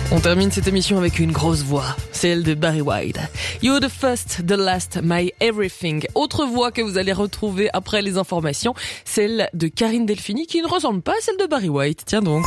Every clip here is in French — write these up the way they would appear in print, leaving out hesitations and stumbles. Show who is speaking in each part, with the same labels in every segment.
Speaker 1: On termine cette émission avec une grosse voix, celle de Barry White. You're the first, the last, my everything. Autre voix que vous allez retrouver après les informations, celle de Karine Delphini qui ne ressemble pas à celle de Barry White. Tiens donc.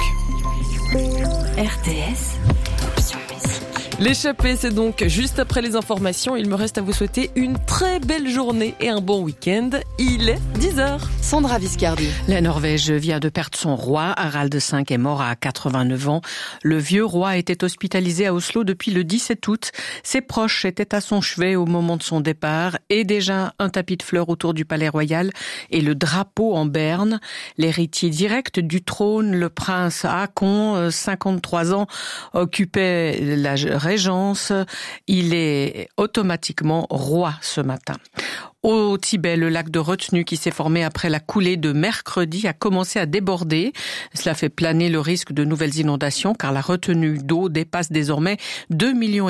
Speaker 2: RTS, option musique.
Speaker 1: L'échappée, c'est donc juste après les informations. Il me reste à vous souhaiter une très belle journée et un bon week-end. Il est 10h.
Speaker 2: Sandra Viscardi.
Speaker 3: La Norvège vient de perdre son roi. Harald V est mort à 89 ans. Le vieux roi était hospitalisé à Oslo depuis le 17 août. Ses proches étaient à son chevet au moment de son départ et déjà un tapis de fleurs autour du palais royal et le drapeau en berne. L'héritier direct du trône, le prince Haakon, 53 ans, occupait la régence. Il est automatiquement roi ce matin. Au Tibet, le lac de retenue qui s'est formé après la coulée de mercredi a commencé à déborder. Cela fait planer le risque de nouvelles inondations car la retenue d'eau dépasse désormais 2,5 millions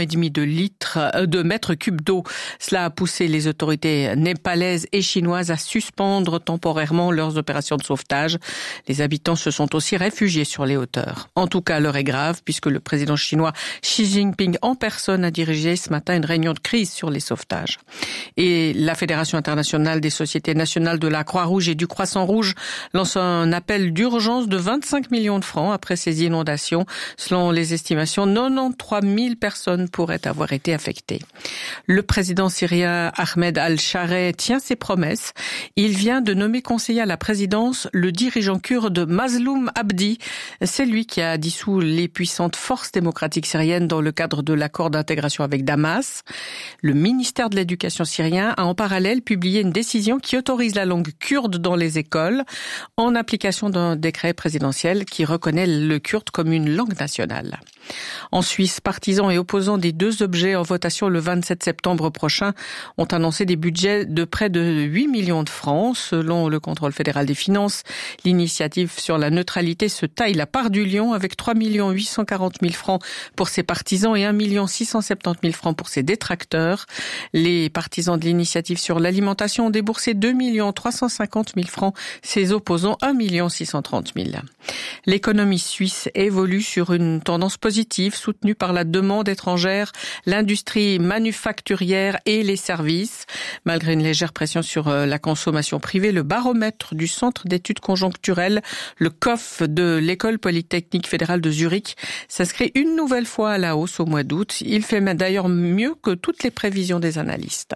Speaker 3: de mètres cubes d'eau. Cela a poussé les autorités népalaises et chinoises à suspendre temporairement leurs opérations de sauvetage. Les habitants se sont aussi réfugiés sur les hauteurs. En tout cas, l'heure est grave puisque le président chinois Xi Jinping en personne a dirigé ce matin une réunion de crise sur les sauvetages. Et la Fédération internationale des sociétés nationales de la Croix-Rouge et du Croissant-Rouge lance un appel d'urgence de 25 millions de francs après ces inondations. Selon les estimations, 93 000 personnes pourraient avoir été affectées. Le président syrien Ahmed al-Shareh tient ses promesses. Il vient de nommer conseiller à la présidence le dirigeant kurde Mazloum Abdi. C'est lui qui a dissous les puissantes forces démocratiques syriennes dans le cadre de l'accord d'intégration avec Damas. Le ministère de l'Éducation syrien a en parallèle publié une décision qui autorise la langue kurde dans les écoles en application d'un décret présidentiel qui reconnaît le kurde comme une langue nationale. En Suisse, partisans et opposants des deux objets en votation le 27 septembre prochain ont annoncé des budgets de près de 8 millions de francs. Selon le contrôle fédéral des finances, l'initiative sur la neutralité se taille la part du lion avec 3 840 000 francs pour ses partisans et 1 670 000 francs pour ses détracteurs. Les partisans de l'initiative sur l'alimentation ont déboursé 2 350 000 francs, ses opposants 1 630 000. L'économie suisse évolue sur une tendance positive soutenue par la demande étrangère, l'industrie manufacturière et les services. Malgré une légère pression sur la consommation privée, le baromètre du Centre d'études conjoncturelles, le COF de l'École polytechnique fédérale de Zurich, s'inscrit une nouvelle fois à la hausse au mois d'août. Il fait d'ailleurs mieux que toutes les prévisions des analystes.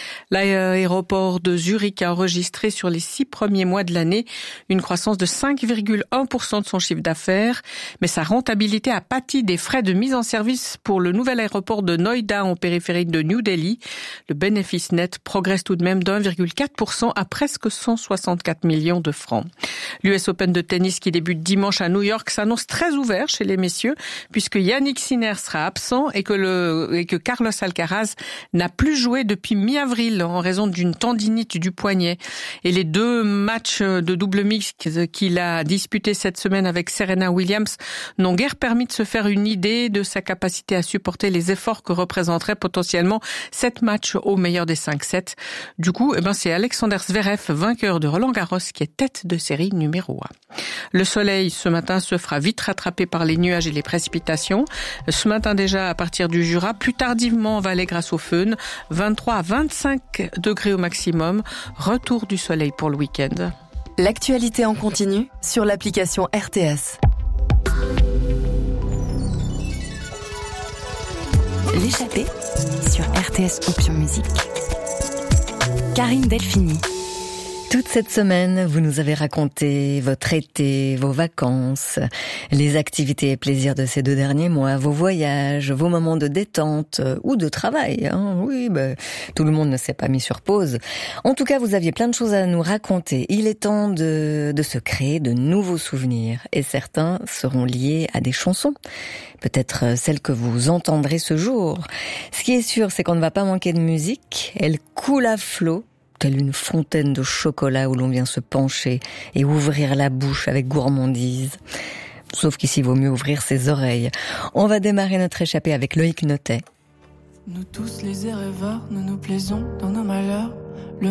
Speaker 3: L'aéroport de Zurich a enregistré sur les 6 premiers mois de l'année une croissance de 5,1% de son chiffre d'affaires, mais sa rentabilité a pâti des frais de mise en service pour le nouvel aéroport de Noida en périphérie de New Delhi. Le bénéfice net progresse tout de même d'1,4% à presque 164 millions de francs. L'US Open de tennis qui débute dimanche à New York s'annonce très ouvert chez les messieurs puisque Yannick Sinner sera absent et que Carlos Alcaraz n'a plus joué depuis mi-avril en raison d'une tendinite du poignet. Et les 2 matchs de double mixte qu'il a disputés cette semaine avec Serena Williams n'ont guère permis de se faire une idée de sa capacité à supporter les efforts que représenterait potentiellement 7 matchs au meilleur des 5 sets. Du coup, c'est Alexander Zverev, vainqueur de Roland-Garros, qui est tête de série numéro 1. Le soleil, ce matin, se fera vite rattraper par les nuages et les précipitations. Ce matin déjà, à partir du Jura, plus tardivement en vallée grâce au Föhn, 23 à 25 degrés au maximum. Retour du soleil pour le week-end.
Speaker 2: L'actualité en continu sur l'application RTS. L'échappée sur RTS Option Musique. Karine Delphini.
Speaker 4: Toute cette semaine, vous nous avez raconté votre été, vos vacances, les activités et plaisirs de ces 2 derniers mois, vos voyages, vos moments de détente ou de travail. Oui, tout le monde ne s'est pas mis sur pause. En tout cas, vous aviez plein de choses à nous raconter. Il est temps de se créer de nouveaux souvenirs et certains seront liés à des chansons. Peut-être celles que vous entendrez ce jour. Ce qui est sûr, c'est qu'on ne va pas manquer de musique. Elle coule à flot. Telle une fontaine de chocolat où l'on vient se pencher et ouvrir la bouche avec gourmandise. Sauf qu'ici, il vaut mieux ouvrir ses oreilles. On va démarrer notre échappée avec Loïc Notet.
Speaker 5: Nous tous les rêveurs, nous nous plaisons dans nos malheurs. Le